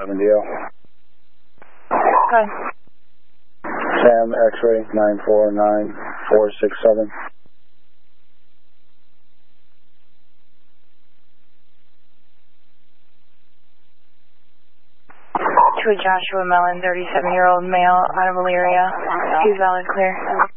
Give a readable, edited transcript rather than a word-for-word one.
7DL. Hi. Sam X-ray 949467. To a Joshua Mellon, 37-year-old male out of Elyria. He's valid clear.